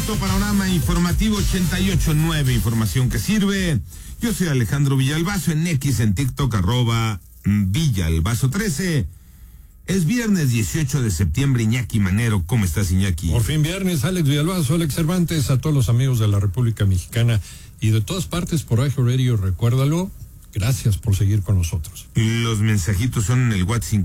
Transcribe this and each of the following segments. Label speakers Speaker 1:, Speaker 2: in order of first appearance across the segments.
Speaker 1: momento, panorama informativo 88.9, información que sirve. Yo soy Alejandro Villalbazo, en X, en TikTok, @Villalbazo13. Es viernes 18 de septiembre, Iñaki Manero. ¿Cómo estás, Iñaki?
Speaker 2: Por fin viernes, Alex Villalbazo, Alex Cervantes, a todos los amigos de la República Mexicana y de todas partes por iHeartRadio, recuérdalo. Gracias por seguir con nosotros.
Speaker 1: Los mensajitos son en el WhatsApp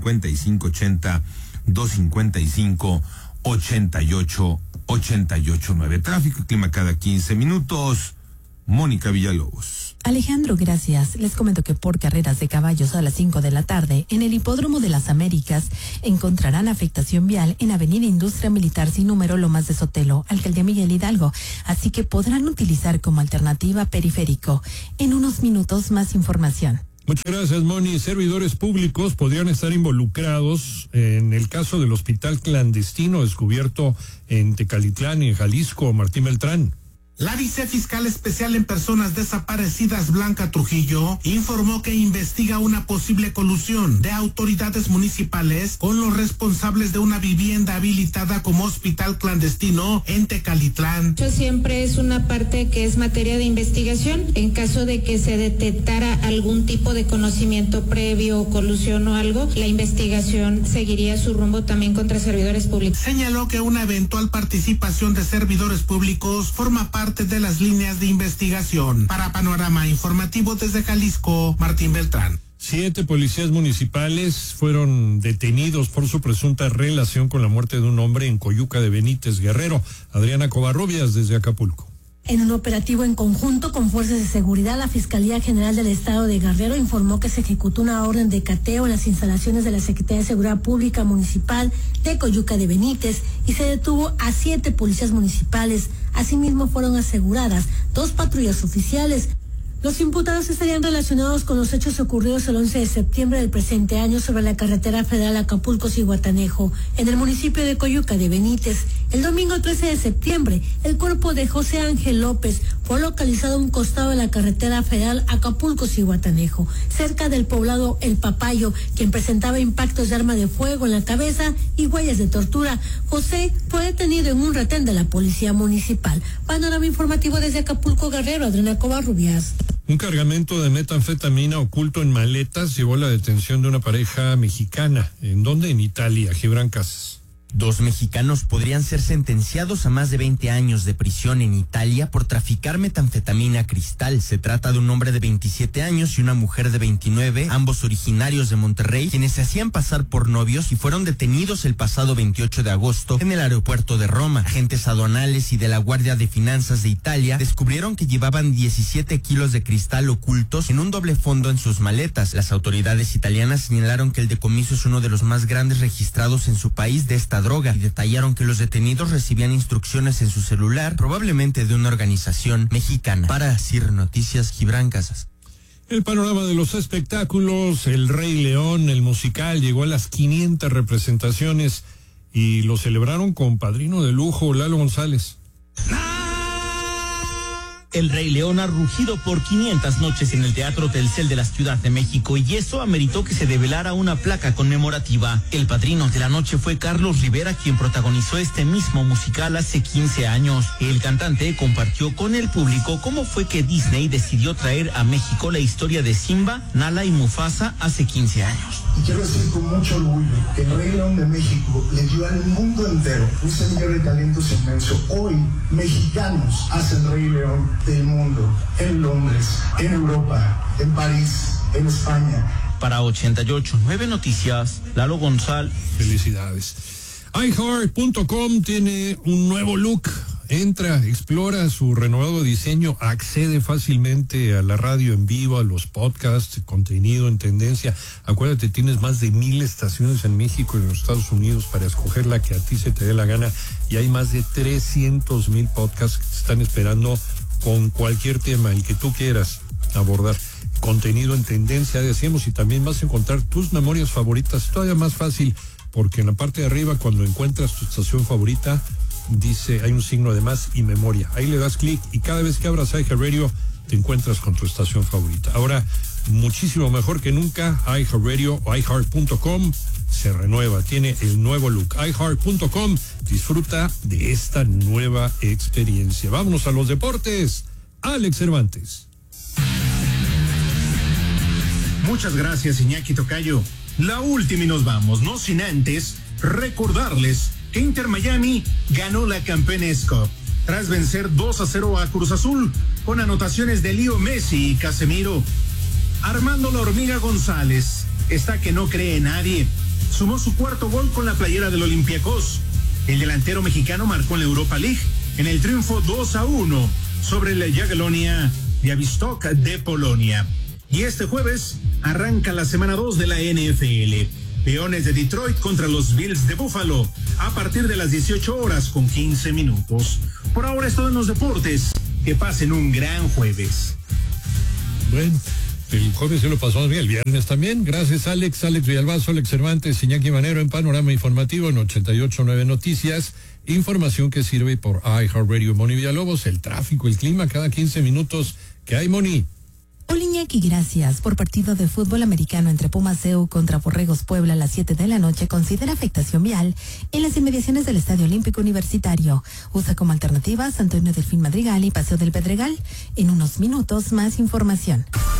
Speaker 1: 5580-255-88-9. Tráfico y clima cada 15 minutos. Mónica Villalobos.
Speaker 3: Alejandro, gracias. Les comento que por carreras de caballos a las 5 de la tarde, en el Hipódromo de las Américas, encontrarán afectación vial en Avenida Industria Militar sin número Lomas de Sotelo, Alcaldía Miguel Hidalgo, así que podrán utilizar como alternativa periférico. En unos minutos más información.
Speaker 2: Muchas gracias, Moni. Servidores públicos podrían estar involucrados en el caso del hospital clandestino descubierto en Tecalitlán y en Jalisco, Martín Beltrán.
Speaker 4: La vicefiscal especial en personas desaparecidas, Blanca Trujillo, informó que investiga una posible colusión de autoridades municipales con los responsables de una vivienda habilitada como hospital clandestino en Tecalitlán.
Speaker 5: Eso siempre es una parte que es materia de investigación. En caso de que se detectara algún tipo de conocimiento previo, colusión o algo, la investigación seguiría su rumbo también contra servidores públicos.
Speaker 4: Señaló que una eventual participación de servidores públicos forma parte de las líneas de investigación. Para Panorama Informativo desde Jalisco, Martín Beltrán.
Speaker 2: 7 policías municipales fueron detenidos por su presunta relación con la muerte de un hombre en Coyuca de Benítez, Guerrero. Adriana Covarrubias desde Acapulco.
Speaker 6: En un operativo en conjunto con fuerzas de seguridad, la Fiscalía General del Estado de Guerrero informó que se ejecutó una orden de cateo en las instalaciones de la Secretaría de Seguridad Pública Municipal de Coyuca de Benítez y se detuvo a 7 policías municipales. Asimismo, fueron aseguradas 2 patrullas oficiales. Los imputados estarían relacionados con los hechos ocurridos el 11 de septiembre del presente año sobre la carretera federal Acapulco-Zihuatanejo, en el municipio de Coyuca de Benítez. El domingo 13 de septiembre, el cuerpo de José Ángel López fue localizado a un costado de la carretera federal Acapulco-Zihuatanejo, cerca del poblado El Papayo, quien presentaba impactos de arma de fuego en la cabeza y huellas de tortura. José fue detenido en un retén de la policía municipal. Panorama informativo desde Acapulco, Guerrero, Adriana Covarrubias.
Speaker 2: Un cargamento de metanfetamina oculto en maletas llevó a la detención de una pareja mexicana. ¿En dónde? En Italia, Gibran Casas.
Speaker 7: 2 mexicanos podrían ser sentenciados a más de 20 años de prisión en Italia por traficar metanfetamina cristal. Se trata de un hombre de 27 años y una mujer de 29, ambos originarios de Monterrey, quienes se hacían pasar por novios y fueron detenidos el pasado 28 de agosto en el aeropuerto de Roma. Agentes aduanales y de la Guardia de Finanzas de Italia descubrieron que llevaban 17 kilos de cristal ocultos en un doble fondo en sus maletas. Las autoridades italianas señalaron que el decomiso es uno de los más grandes registrados en su país de esta droga y detallaron que los detenidos recibían instrucciones en su celular, probablemente de una organización mexicana. Para CIR Noticias, Gibran Casas.
Speaker 2: El panorama de los espectáculos, El Rey León, el musical, llegó a las 500 representaciones y lo celebraron con padrino de lujo, Lalo González.
Speaker 8: El Rey León ha rugido por 500 noches en el Teatro Telcel de la Ciudad de México y eso ameritó que se develara una placa conmemorativa. El padrino de la noche fue Carlos Rivera, quien protagonizó este mismo musical hace 15 años. El cantante compartió con el público cómo fue que Disney decidió traer a México la historia de Simba, Nala y Mufasa hace 15 años.
Speaker 9: Y quiero decir con mucho orgullo que el Rey León de México le dio al mundo entero un semillero de talentos inmenso. Hoy, mexicanos hacen Rey León del mundo, en Londres, en Europa, en París, en España.
Speaker 8: Para 88.9 Noticias, Lalo González.
Speaker 2: Felicidades. iHeart.com tiene un nuevo look. Entra, explora su renovado diseño, accede fácilmente a la radio en vivo, a los podcasts, contenido en tendencia. Acuérdate, tienes más de 1,000 estaciones en México y en los Estados Unidos para escoger la que a ti se te dé la gana. Y hay más de 300,000 podcasts que te están esperando con cualquier tema, el que tú quieras abordar. Contenido en tendencia, decíamos, y también vas a encontrar tus memorias favoritas, todavía más fácil, porque en la parte de arriba, cuando encuentras tu estación favorita, dice, hay un signo de más y memoria. Ahí le das clic y cada vez que abras iHeartRadio te encuentras con tu estación favorita. Ahora, muchísimo mejor que nunca, iHeartRadio o iHeart.com se renueva, tiene el nuevo look. iHeart.com, disfruta de esta nueva experiencia. Vámonos a los deportes. Alex Cervantes.
Speaker 10: Muchas gracias, Iñaki Tocayo. La última y nos vamos, no sin antes recordarles que Inter Miami ganó la Campeones Cup tras vencer 2-0 a Cruz Azul con anotaciones de Leo Messi y Casemiro. Armando La Hormiga González está que no cree en nadie. Sumó su cuarto gol con la playera del Olympiacos. El delantero mexicano marcó en la Europa League en el triunfo 2-1 sobre el Jagiellonia Białystok de Polonia. Y este jueves arranca la semana 2 de la NFL. Leones de Detroit contra los Bills de Buffalo a partir de las 18 horas con 15 minutos. Por ahora es todo en los deportes. Que pasen un gran jueves.
Speaker 2: Bueno, el jueves se lo pasamos bien, el viernes también. Gracias, Alex Villalbazo, Alex Cervantes, Iñaki Manero en Panorama Informativo en 88.9 Noticias. Información que sirve por iHeartRadio. Moni Villalobos, el tráfico, el clima cada 15 minutos. ¿Qué hay, Moni?
Speaker 3: Hola, Iñaki, gracias. Por partido de fútbol americano entre Pumas CU contra Borregos Puebla a las 7 de la noche, considera afectación vial en las inmediaciones del Estadio Olímpico Universitario. Usa como alternativas Antonio Delfín Madrigal y Paseo del Pedregal. En unos minutos, más información.